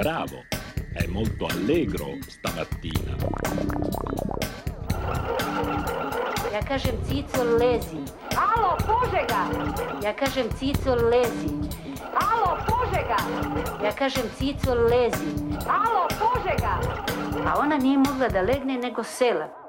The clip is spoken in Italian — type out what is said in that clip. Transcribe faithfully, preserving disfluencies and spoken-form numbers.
bravo, è molto allegro stamattina. Ja kažem Cico lezi. Alo, Požega! Ja kažem Cico lezi. Alo, Požega! Ja kažem Cico lezi. Alo, Požega! A ona nije mogla da legne nego sela.